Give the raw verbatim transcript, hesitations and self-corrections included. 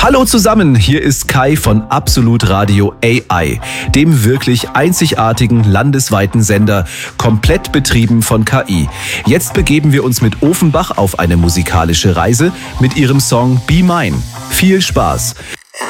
Hallo zusammen, hier ist Kai von Absolut Radio A I, dem wirklich einzigartigen landesweiten Sender, komplett betrieben von K I. Jetzt begeben wir uns mit Ofenbach auf eine musikalische Reise mit ihrem Song Be Mine. Viel Spaß!